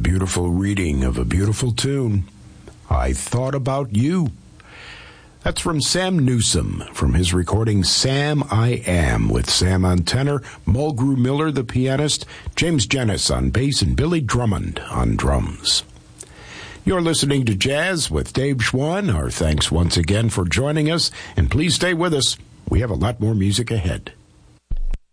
beautiful reading of a beautiful tune, I Thought About You. That's from Sam Newsom, from his recording Sam I Am, with Sam on tenor, Mulgrew Miller the pianist, James Jennis on bass, and Billy Drummond on drums. You're listening to Jazz with Dave Schwann. Our thanks once again for joining us, and please stay with us. We have a lot more music ahead.